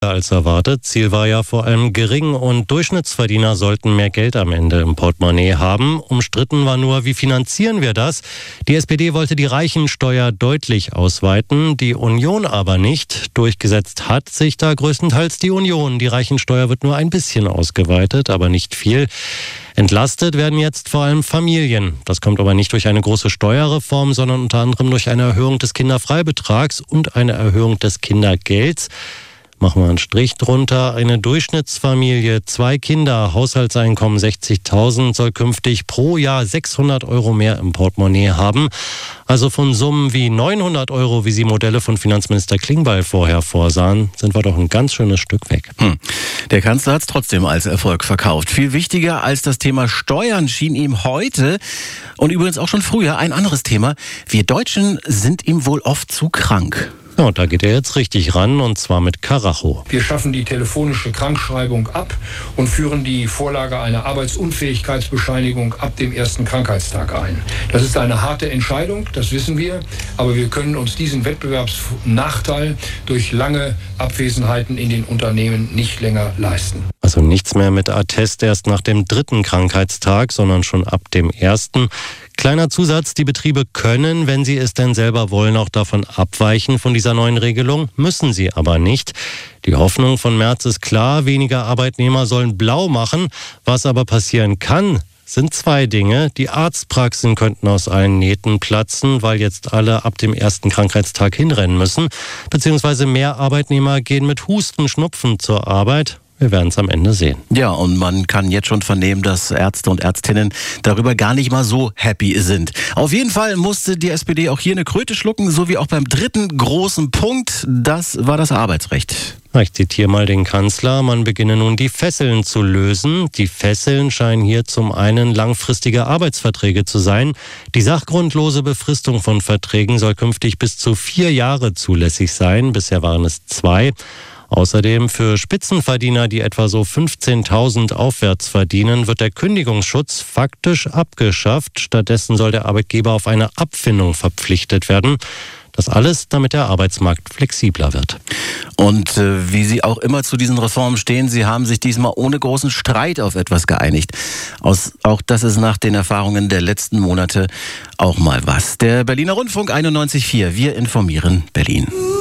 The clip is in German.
als erwartet. Ziel war ja vor allem gering und Durchschnittsverdiener sollten mehr Geld am Ende im Portemonnaie haben. Umstritten war nur, wie finanzieren wir das? Die SPD wollte die Reichensteuer deutlich ausweiten, die Union aber nicht. Durchgesetzt hat sich da größtenteils die Union. Die Reichensteuer wird nur ein bisschen ausgeweitet, aber nicht viel. Entlastet werden jetzt vor allem Familien. Das kommt aber nicht durch eine große Steuerreform, sondern unter anderem durch eine Erhöhung des Kinderfreibetrags und eine Erhöhung des Kindergelds. Machen wir einen Strich drunter. Eine Durchschnittsfamilie, 2 Kinder, Haushaltseinkommen 60.000, soll künftig pro Jahr 600 € mehr im Portemonnaie haben. Also von Summen wie 900 €, wie sie Modelle von Finanzminister Klingbeil vorher vorsahen, sind wir doch ein ganz schönes Stück weg. Der Kanzler hat es trotzdem als Erfolg verkauft. Viel wichtiger als das Thema Steuern schien ihm heute und übrigens auch schon früher ein anderes Thema. Wir Deutschen sind ihm wohl oft zu krank. Ja, und da geht er jetzt richtig ran, und zwar mit Karacho. Wir schaffen die telefonische Krankschreibung ab und führen die Vorlage einer Arbeitsunfähigkeitsbescheinigung ab dem ersten Krankheitstag ein. Das ist eine harte Entscheidung, das wissen wir, aber wir können uns diesen Wettbewerbsnachteil durch lange Abwesenheiten in den Unternehmen nicht länger leisten. Also nichts mehr mit Attest erst nach dem 3. Krankheitstag, sondern schon ab dem 1. Kleiner Zusatz, die Betriebe können, wenn sie es denn selber wollen, auch davon abweichen von dieser neuen Regelung, müssen sie aber nicht. Die Hoffnung von Merz ist klar, weniger Arbeitnehmer sollen blau machen. Was aber passieren kann, sind 2 Dinge. Die Arztpraxen könnten aus allen Nähten platzen, weil jetzt alle ab dem 1. Krankheitstag hinrennen müssen. Beziehungsweise mehr Arbeitnehmer gehen mit Husten, Schnupfen zur Arbeit. Wir werden es am Ende sehen. Ja, und man kann jetzt schon vernehmen, dass Ärzte und Ärztinnen darüber gar nicht mal so happy sind. Auf jeden Fall musste die SPD auch hier eine Kröte schlucken, so wie auch beim 3. großen Punkt. Das war das Arbeitsrecht. Ich zitiere mal den Kanzler. Man beginne nun die Fesseln zu lösen. Die Fesseln scheinen hier zum einen langfristige Arbeitsverträge zu sein. Die sachgrundlose Befristung von Verträgen soll künftig bis zu 4 Jahre zulässig sein. Bisher waren es 2. Außerdem für Spitzenverdiener, die etwa so 15.000 aufwärts verdienen, wird der Kündigungsschutz faktisch abgeschafft. Stattdessen soll der Arbeitgeber auf eine Abfindung verpflichtet werden. Das alles, damit der Arbeitsmarkt flexibler wird. Und wie Sie auch immer zu diesen Reformen stehen, Sie haben sich diesmal ohne großen Streit auf etwas geeinigt. Auch das ist nach den Erfahrungen der letzten Monate auch mal was. Der Berliner Rundfunk 91.4. Wir informieren Berlin.